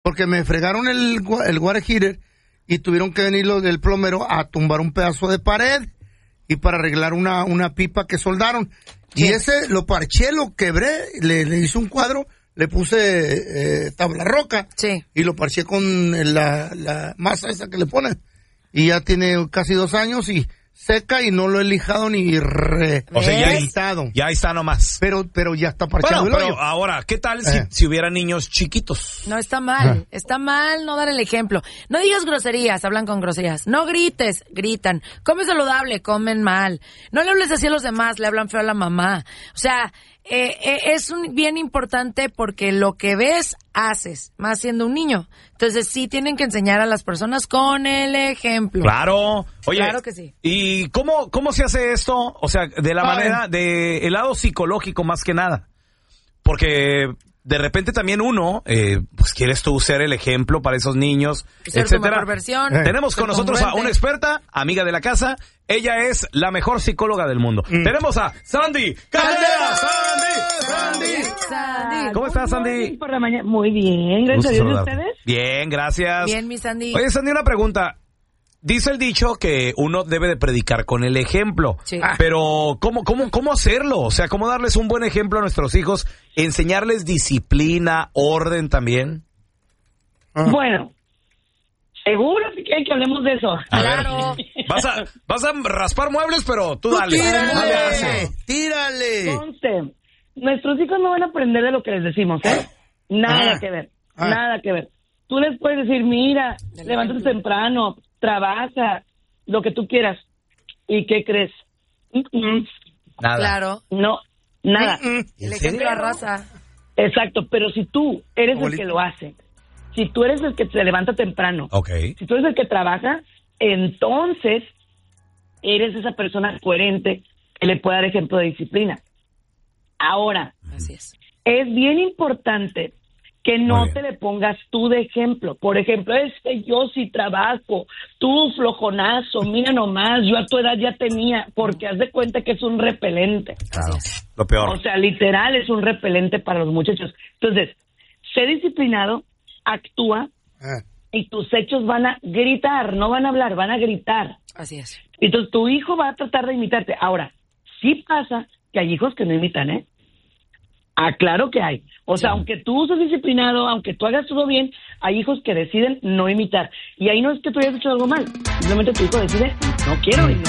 Porque me fregaron el water heater y tuvieron que venir los del plomero a tumbar un pedazo de pared y para arreglar una pipa que soldaron. Sí. Y ese lo parché, lo quebré, le hice un cuadro, le puse tabla roca y lo parché con la masa esa que le ponen. Y ya tiene casi 2 años y seca y no lo he lijado ni o sea, ya está nomás. Pero ya está parchado. Bueno, pero ahora, ¿qué tal si hubiera niños chiquitos? No, está mal. Está mal no dar el ejemplo. No digas groserías, hablan con groserías. No grites, gritan. Come saludable, comen mal. No le hables así a los demás, le hablan feo a la mamá. O sea, es bien importante porque lo que ves, haces, más siendo un niño. Entonces sí tienen que enseñar a las personas con el ejemplo. Claro. Oye, claro que sí. ¿Y cómo se hace esto? O sea, de la manera, de el lado psicológico más que nada. Porque de repente también uno, pues quieres tú ser el ejemplo para esos niños, etcétera. Tenemos con nosotros a una experta, amiga de la casa. Ella es la mejor psicóloga del mundo. Tenemos a Sandy Caldera. Sandy. ¿Cómo estás, Sandy? Por la mañana. Muy bien, gracias a Dios. ¿Y ustedes? Bien, gracias. Bien, mi Sandy. Oye, Sandy, una pregunta. Dice el dicho que uno debe de predicar con el ejemplo. Sí. Pero, ¿cómo hacerlo? O sea, ¿cómo darles un buen ejemplo a nuestros hijos? ¿Enseñarles disciplina, orden también? Bueno, seguro que hablemos de eso. Claro. Vas a raspar muebles, pero tú dale. Tírale. Conste, nuestros hijos no van a aprender de lo que les decimos, ¿eh? Nada que ver, nada que ver. Tú les puedes decir, mira, levántate temprano, trabaja, lo que tú quieras. ¿Y qué crees? Nada. Claro. No, nada. El ejemplo arrasa. Exacto, pero si tú eres el que lo hace, si tú eres el que se levanta temprano, si tú eres el que trabaja, entonces eres esa persona coherente que le puede dar ejemplo de disciplina. Ahora, así es bien importante que no te le pongas tú de ejemplo. Por ejemplo, yo sí trabajo, tú flojonazo, mira nomás, yo a tu edad ya tenía, porque haz de cuenta que es un repelente. Claro, lo peor. O sea, literal es un repelente para los muchachos. Entonces, sé disciplinado, actúa, y tus hechos van a gritar, no van a hablar, van a gritar. Así es. Entonces, tu hijo va a tratar de imitarte. Ahora, sí pasa que hay hijos que no imitan, ¿eh? Claro que hay. O sea, aunque tú seas disciplinado, aunque tú hagas todo bien, hay hijos que deciden no imitar. Y ahí no es que tú hayas hecho algo mal. Simplemente tu hijo decide, no quiero imitar.